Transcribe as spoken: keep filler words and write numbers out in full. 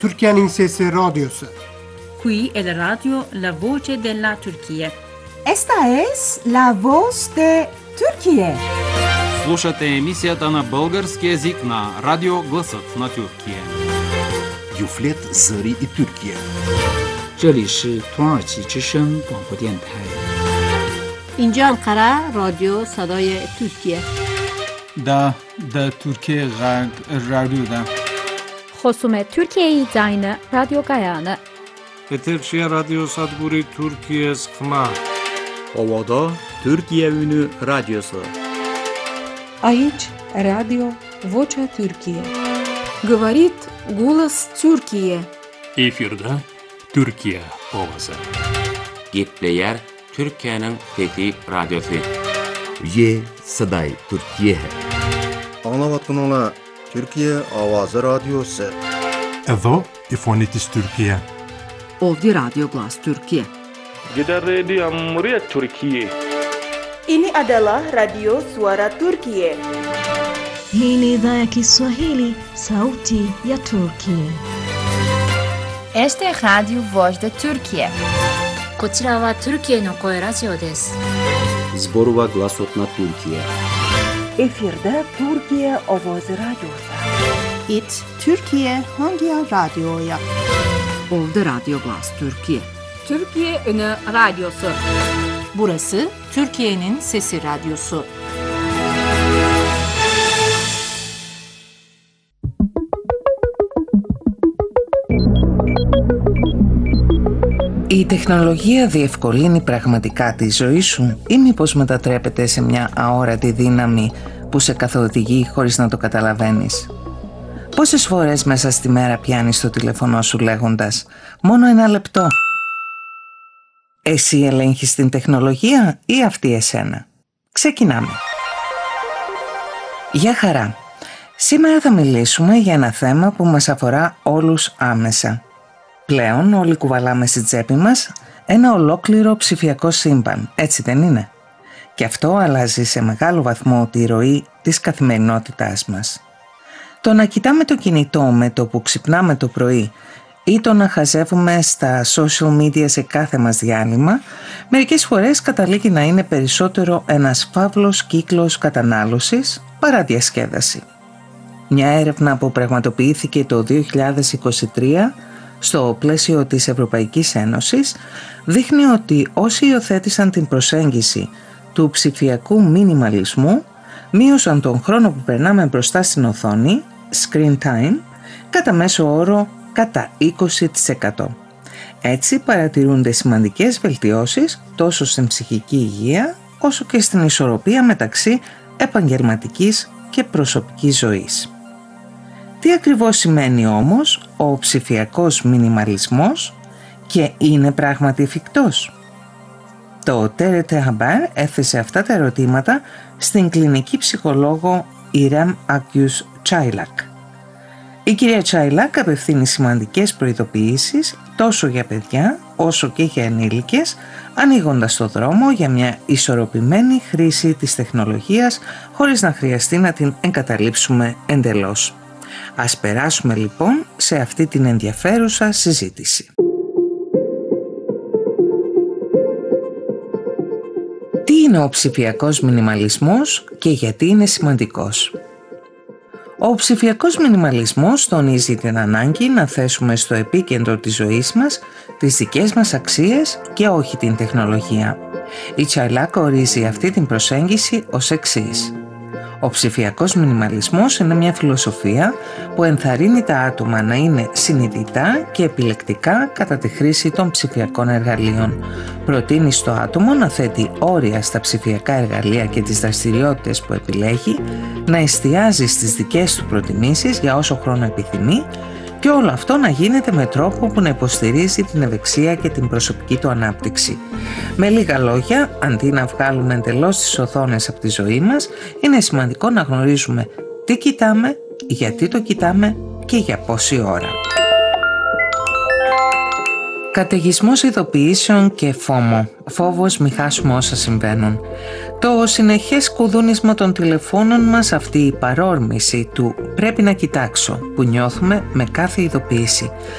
Türkiye'nin Sesi Radyosu. Qui è la radio La Voce della Turchia. Esta es la voz de Turquía. Слушате емисията на български език на Радио Гласът на Тюркия. Юфлет Зари и Тюркия. 这里是土耳其之声广播电台。 اینجا انقره رادیو صدای ترکیه. دا دا Türkiye Radyo'da. خصوم ترکیه زاین رادیو گایانه. Eterçiye Radyo Sadguri Türkiye Sıkma. Ovada Türkiye Ünü Radyosu. Aici Radio Vocea Türkiye. Говорит голос Türkiye. Efirde Türkiye ovası. Gitleyer Türkiye'nin Fethi Radyosu. Ye Saday Türkiye. Anlavatınla Türkiye Avazı Radyosu. Εδώ η φωνή της Τουρκία. Ovdje Radio Glas Türkiye. Kita Radio Amriyat Türkiye. Ini adalah Radio Suara Turkiye. Hii ni idhaa ya Kiswahili, Sauti ya Turkiye. Este é Radio Voz da Turkiye. こちらはトルキエの声ラジオです。 Zborova Glasot na Türkiye. Efirde Türkiye Avazı Radyosu. It Türkiye hangi radyoya? Ovdje Radio Glas Türkiye. Türkiye Ünü Radyosu. Burası Türkiye'nin Sesi Radyosu. Η τεχνολογία διευκολύνει πραγματικά τη ζωή σου ή μήπως μετατρέπεται σε μια αόρατη δύναμη που σε καθοδηγεί χωρίς να το καταλαβαίνεις? Πόσες φορές μέσα στη μέρα πιάνεις το τηλέφωνο σου λέγοντας «Μόνο ένα λεπτό». Εσύ ελέγχεις την τεχνολογία ή αυτή εσένα? Ξεκινάμε. Γεια χαρά. Σήμερα θα μιλήσουμε για ένα θέμα που μας αφορά όλους άμεσα. Πλέον όλοι κουβαλάμε στη τσέπη μας ένα ολόκληρο ψηφιακό σύμπαν, έτσι δεν είναι? Και αυτό αλλάζει σε μεγάλο βαθμό τη ροή της καθημερινότητάς μας. Το να κοιτάμε το κινητό με το που ξυπνάμε το πρωί ή το να χαζεύουμε στα social media σε κάθε μας διάλειμμα, μερικές φορές καταλήγει να είναι περισσότερο ένας φαύλος κύκλος κατανάλωσης παρά διασκέδαση. Μια έρευνα που πραγματοποιήθηκε το δύο χιλιάδες είκοσι τρία στο πλαίσιο της Ευρωπαϊκής Ένωσης δείχνει ότι όσοι υιοθέτησαν την προσέγγιση του ψηφιακού μινιμαλισμού μείωσαν τον χρόνο που περνάμε μπροστά στην οθόνη, screen time, κατά μέσο όρο κατά είκοσι τοις εκατό. Έτσι παρατηρούνται σημαντικές βελτιώσεις τόσο στην ψυχική υγεία όσο και στην ισορροπία μεταξύ επαγγελματικής και προσωπικής ζωής. Τι ακριβώς σημαίνει όμως ο ψηφιακός μινιμαλισμός και είναι πράγματι εφικτός? Το Τέρετε Χαμπάρ έθεσε αυτά τα ερωτήματα στην κλινική ψυχολόγο Ιρέμ Άκιους Τσάιλακ. Η κυρία Τσάιλακ απευθύνει σημαντικές προειδοποιήσεις τόσο για παιδιά όσο και για ενήλικες, ανοίγοντας το δρόμο για μια ισορροπημένη χρήση της τεχνολογίας χωρίς να χρειαστεί να την εγκαταλείψουμε εντελώς. Ας περάσουμε λοιπόν σε αυτή την ενδιαφέρουσα συζήτηση. Τι είναι ο ψηφιακός μινιμαλισμός και γιατί είναι σημαντικός? Ο ψηφιακός μινιμαλισμός τονίζει την ανάγκη να θέσουμε στο επίκεντρο της ζωής μας τις δικές μας αξίες και όχι την τεχνολογία. Η Τσάιλακ ορίζει αυτή την προσέγγιση ως εξής. Ο ψηφιακός μινιμαλισμός είναι μια φιλοσοφία που ενθαρρύνει τα άτομα να είναι συνειδητά και επιλεκτικά κατά τη χρήση των ψηφιακών εργαλείων. Προτείνει στο άτομο να θέτει όρια στα ψηφιακά εργαλεία και τις δραστηριότητες που επιλέγει, να εστιάζει στις δικές του προτιμήσεις για όσο χρόνο επιθυμεί και όλο αυτό να γίνεται με τρόπο που να υποστηρίζει την ευεξία και την προσωπική του ανάπτυξη. Με λίγα λόγια, αντί να βγάλουμε εντελώς τις οθόνες από τη ζωή μας, είναι σημαντικό να γνωρίζουμε τι κοιτάμε, γιατί το κοιτάμε και για πόση ώρα. Καταιγισμός ειδοποιήσεων και φόμο. Φόβος μη χάσουμε όσα συμβαίνουν. Το συνεχές κουδούνισμα των τηλεφώνων μας, αυτή η παρόρμηση του «πρέπει να κοιτάξω» που νιώθουμε με κάθε ειδοποίηση.